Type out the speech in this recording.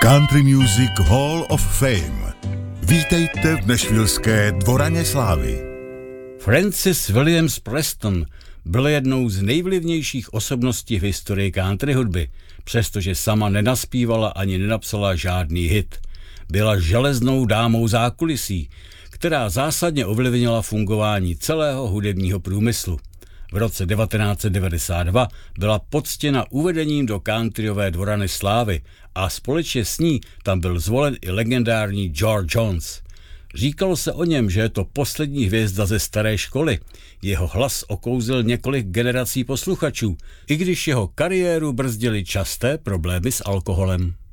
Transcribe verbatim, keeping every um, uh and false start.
Country Music Hall of Fame. Vítejte v nashvilleské Dvoraně slávy. Francis Williams Preston byl jednou z nejvlivnějších osobností v historii country hudby, přestože sama nenaspívala ani nenapsala žádný hit. Byla železnou dámou zákulisí, která zásadně ovlivnila fungování celého hudebního průmyslu. V roce devatenáct set devadesát dva byla poctěna uvedením do countryové Dvorany slávy a společně s ní tam byl zvolen i legendární George Jones. Říkalo se o něm, že je to poslední hvězda ze staré školy. Jeho hlas okouzil několik generací posluchačů, i když jeho kariéru brzdily časté problémy s alkoholem.